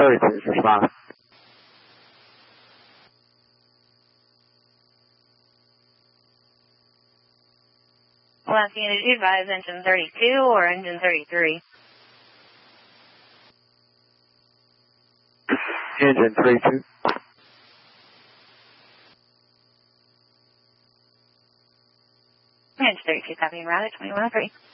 32, respond. Last unit, did you advise engine 32 or engine 33? Engine 32. Engine 32, copying route at 2103.